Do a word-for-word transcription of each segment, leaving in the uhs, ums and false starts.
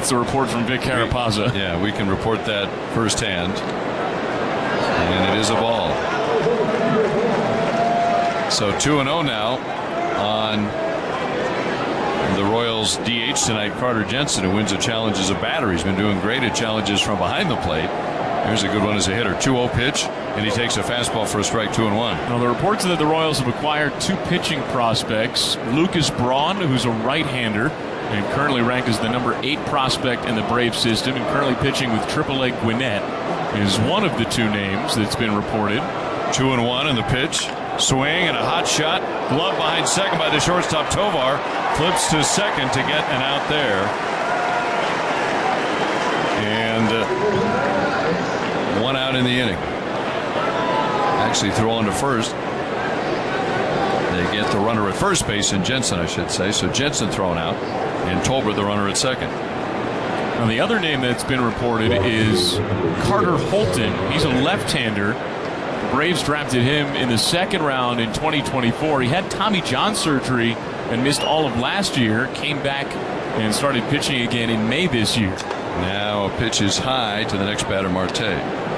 That's the report from Vic Carapazza. We, yeah, we can report that firsthand. And it is a ball. So two and oh now on the Royals D H tonight. Carter Jensen, who wins the challenges of batter. He's been doing great at challenges from behind the plate. Here's a good one as a hitter. two oh pitch, and he takes a fastball for a strike, two and one. Now, the reports are that the Royals have acquired two pitching prospects. Lucas Braun, who's a right-hander, and currently ranked as the number eight prospect in the Brave system, and currently pitching with triple A Gwinnett, is one of the two names that's been reported. Two and one in the pitch. Swing and a hot shot. Glove behind second by the shortstop Tovar. Flips to second to get an out there. And uh, one out in the inning. Actually throw on to first. They get the runner at first base, and Jensen, I should say. So Jensen thrown out, and Tolbert the runner at second. Now, the other name that's been reported is Carter Holton. He's a left-hander. The Braves drafted him in the second round in twenty twenty-four. He had Tommy John surgery and missed all of last year. Came back and started pitching again in May this year. Now a pitch is high to the next batter, Marte.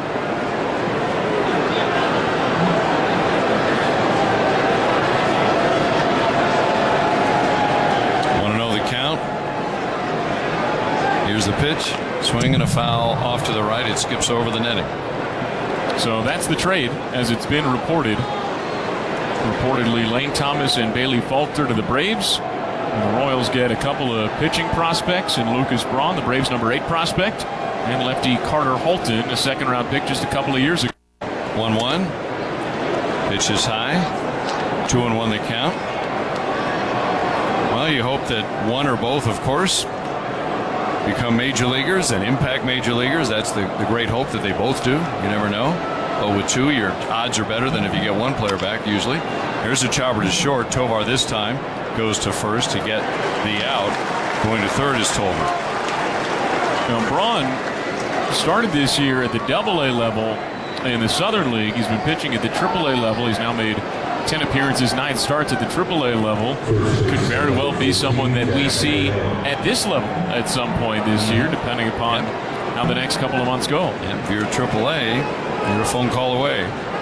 Here's the pitch. Swing and a foul off to the right. It skips over the netting. So that's the trade as it's been reported. Reportedly, Lane Thomas and Bailey Falter to the Braves. And the Royals get a couple of pitching prospects in Lucas Braun, the Braves' number eight prospect, and lefty Carter Holton, a second-round pick just a couple of years ago. one one. Pitch is high. two and one the count. Well, you hope that one or both, of course, become major leaguers and impact major leaguers. That's the, the great hope that they both do. You never know. But with two, your odds are better than if you get one player back usually. Here's a chopper to short. Tovar this time goes to first to get the out. Going to third is Tolbert. Now, Braun started this year at the double A level in the Southern League. He's been pitching at the triple A level. He's now made ten appearances, nine starts at the triple A level. Could very well be someone that we see at this level at some point this year, depending upon how the next couple of months go. Yeah, if you're triple A, you're a phone call away.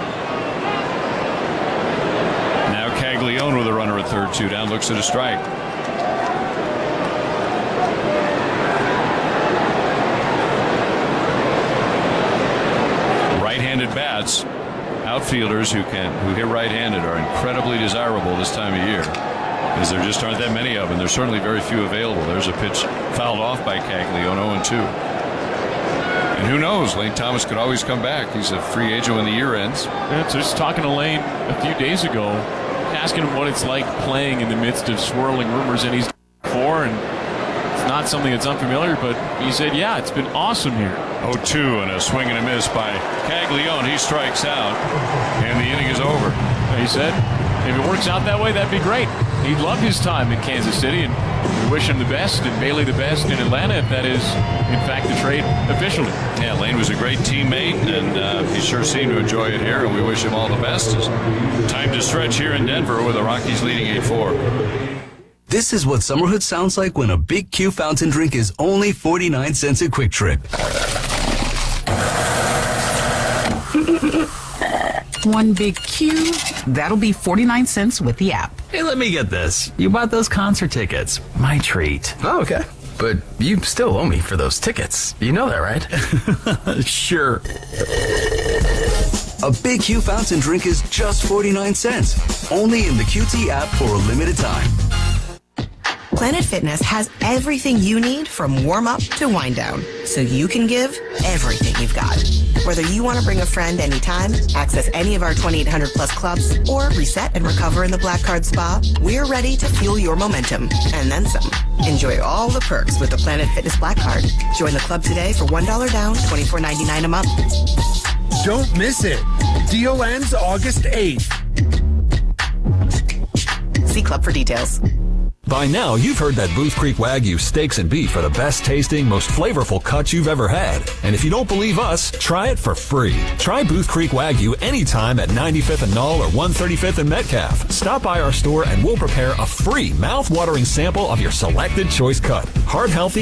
Now Caglione with a runner at third, two down, looks at a strike. Right-handed bats. Outfielders who can who hit right-handed are incredibly desirable this time of year, because there just aren't that many of them. There's certainly very few available. There's a pitch fouled off by Caglione, oh and two. And who knows? Lane Thomas could always come back. He's a free agent when the year ends. Yeah, so just talking to Lane a few days ago, asking him what it's like playing in the midst of swirling rumors, and he's before, and it's not something that's unfamiliar, but he said, yeah, it's been awesome here. oh two and a swing and a miss by Caglione. He strikes out, and the inning is over. He said, if it works out that way, that'd be great. He'd love his time in Kansas City, and we wish him the best, and Bailey the best in Atlanta, if that is, in fact, the trade officially. Yeah, Lane was a great teammate, and uh, he sure seemed to enjoy it here, and we wish him all the best. It's time to stretch here in Denver with the Rockies leading eight four. This is what summerhood sounds like when a Big Q fountain drink is only forty-nine cents at Quick Trip. One Big Q, that'll be forty-nine cents with the app. Hey, let me get this. You bought those concert tickets. My treat. Oh, okay. But you still owe me for those tickets. You know that, right? Sure. A Big Q fountain drink is just forty-nine cents. Only in the Q T app for a limited time. Planet Fitness has everything you need from warm-up to wind-down, so you can give everything you've got. Whether you want to bring a friend anytime, access any of our twenty-eight hundred plus clubs, or reset and recover in the Black Card Spa, we're ready to fuel your momentum, and then some. Enjoy all the perks with the Planet Fitness Black Card. Join the club today for one dollar down, twenty-four ninety-nine a month. Don't miss it. Deal ends August eighth. See club for details. By now, you've heard that Booth Creek Wagyu steaks and beef are the best tasting, most flavorful cuts you've ever had. And if you don't believe us, try it for free. Try Booth Creek Wagyu anytime at ninety-fifth and Null or one thirty-fifth and Metcalf. Stop by our store and we'll prepare a free mouth-watering sample of your selected choice cut. Heart healthy